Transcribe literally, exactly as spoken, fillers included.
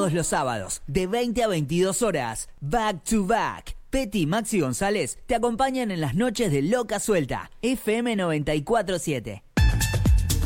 Todos los sábados, de veinte a veintidós horas, back to back. Petty y Maxi González te acompañan en las noches de Loca Suelta, F M noventa y cuatro punto siete.